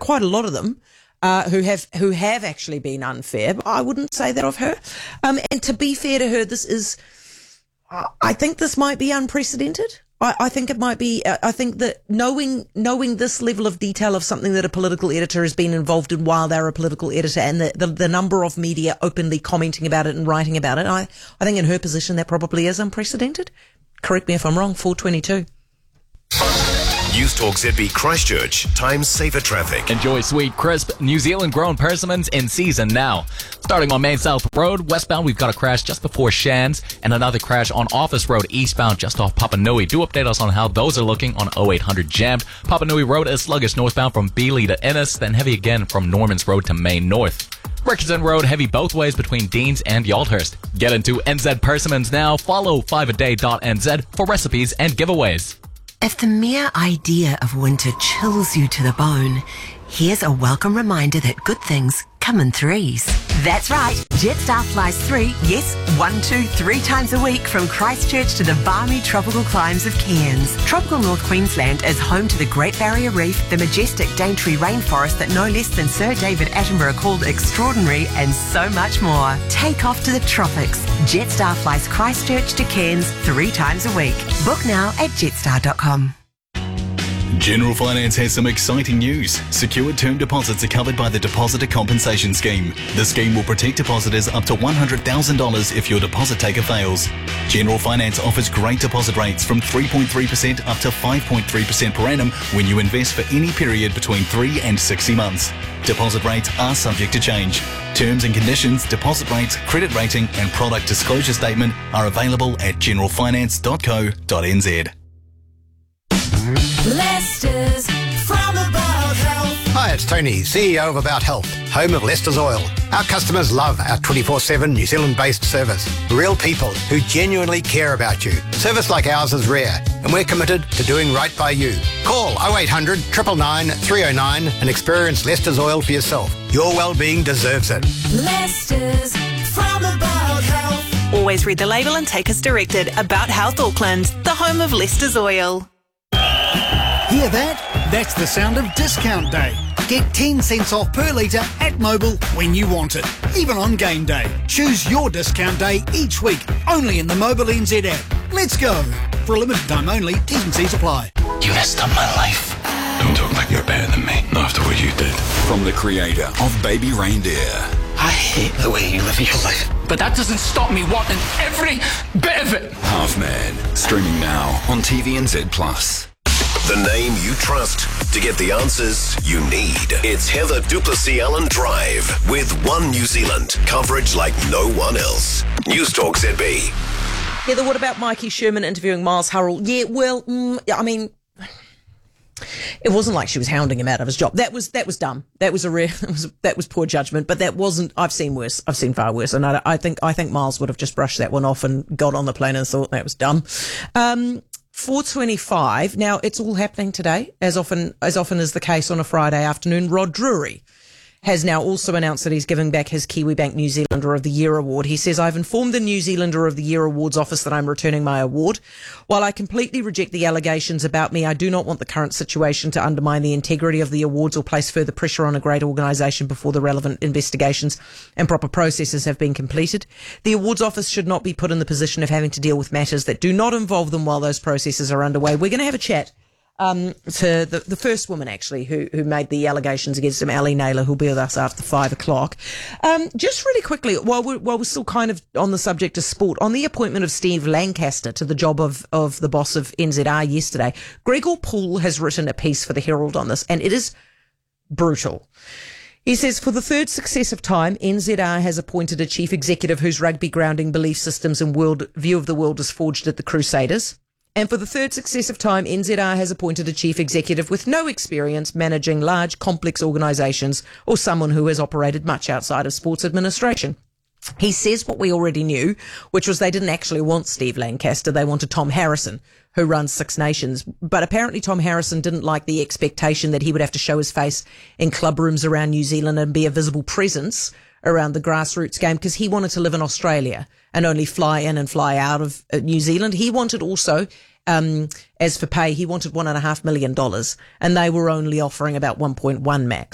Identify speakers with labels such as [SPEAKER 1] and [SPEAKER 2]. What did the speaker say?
[SPEAKER 1] quite a lot of them, who have actually been unfair. But I wouldn't say that of her. And to be fair to her, I think this might be unprecedented. I think it might be. I think that knowing this level of detail of something that a political editor has been involved in while they're a political editor, and the number of media openly commenting about it and writing about it, I think in her position that probably is unprecedented. Correct me if I'm wrong. 4:22.
[SPEAKER 2] News Talk ZB Christchurch. Times safer traffic.
[SPEAKER 3] Enjoy sweet, crisp, New Zealand grown persimmons in season now. Starting on Main South Road, westbound, we've got a crash just before Shands and another crash on Office Road eastbound just off Papanui. Do update us on how those are looking on 0800 jammed. Papanui Road is sluggish northbound from Beeley to Ennis, then heavy again from Normans Road to Main North. Richardson Road heavy both ways between Deans and Yaldhurst. Get into NZ Persimmons now. Follow 5aday.nz for recipes and giveaways.
[SPEAKER 4] If the mere idea of winter chills you to the bone, here's a welcome reminder that good things come in threes. That's right, Jetstar flies 3 times a week from Christchurch to the balmy tropical climes of Cairns. Tropical North Queensland is home to the Great Barrier Reef, the majestic Daintree rainforest that no less than Sir David Attenborough called extraordinary, and so much more. Take off to the tropics. Jetstar flies Christchurch to Cairns 3 times a week. Book now at jetstar.com.
[SPEAKER 5] General Finance has some exciting news. Secured term deposits are covered by the Depositor Compensation Scheme. The scheme will protect depositors up to $100,000 if your deposit taker fails. General Finance offers great deposit rates from 3.3% up to 5.3% per annum when you invest for any period between 3 and 60 months. Deposit rates are subject to change. Terms and conditions, deposit rates, credit rating and product disclosure statement are available at generalfinance.co.nz.
[SPEAKER 6] Leicester's from About Health.
[SPEAKER 7] Hi, it's Tony, CEO of About Health, home of Leicester's Oil. Our customers love our 24/7 New Zealand-based service. Real people who genuinely care about you. Service like ours is rare, and we're committed to doing right by you. Call 0800 999 309 and experience Leicester's Oil for yourself. Your well-being deserves it.
[SPEAKER 6] Leicester's from About Health.
[SPEAKER 8] Always read the label and take as directed. About Health Auckland, the home of Leicester's Oil.
[SPEAKER 9] Hear that? That's the sound of discount day. Get 10 cents off per litre at Mobil when you want it, even on game day. Choose your discount day each week, only in the Mobil NZ app. Let's go. For a limited time only, T's and C's apply.
[SPEAKER 10] You messed up my life. Don't talk like you're better than me, not after what you did. From the creator of Baby Reindeer.
[SPEAKER 11] I hate the way you live your life, but that doesn't stop me wanting every bit of it.
[SPEAKER 10] Half Man, streaming now on TVNZ+.
[SPEAKER 2] The name you trust to get the answers you need. It's Heather Duplessis Allen Drive with One New Zealand. Coverage like no one else. News Talk ZB.
[SPEAKER 1] Heather, what about Mikey Sherman interviewing Miles Hurrell? Yeah, well, I mean, it wasn't like she was hounding him out of his job. That was dumb. That was poor judgment. But that wasn't. I've seen worse. I've seen far worse. And I think Miles would have just brushed that one off and got on the plane and thought that was dumb. 4:25. Now, it's all happening today, as often is the case on a Friday afternoon. Rod Drury has now also announced that he's giving back his Kiwibank New Zealander of the Year award. He says, I've informed the New Zealander of the Year awards office that I'm returning my award. While I completely reject the allegations about me, I do not want the current situation to undermine the integrity of the awards or place further pressure on a great organisation before the relevant investigations and proper processes have been completed. The awards office should not be put in the position of having to deal with matters that do not involve them while those processes are underway. We're going to have a chat to the first woman actually who made the allegations against him, Ali Naylor, who'll be with us after 5 o'clock. Just really quickly, while we're still kind of on the subject of sport, on the appointment of Steve Lancaster to the job of the boss of NZR yesterday, Gregor Poole has written a piece for the Herald on this, and it is brutal. He says, for the third successive time, NZR has appointed a chief executive whose rugby grounding belief systems and view of the world is forged at the Crusaders. And for the third successive time, NZR has appointed a chief executive with no experience managing large, complex organisations or someone who has operated much outside of sports administration. He says what we already knew, which was they didn't actually want Steve Lancaster. They wanted Tom Harrison, who runs Six Nations. But apparently Tom Harrison didn't like the expectation that he would have to show his face in club rooms around New Zealand and be a visible presence around the grassroots game, because he wanted to live in Australia and only fly in and fly out of New Zealand. He wanted also, as for pay, he wanted $1.5 million, and they were only offering about 1.1 max.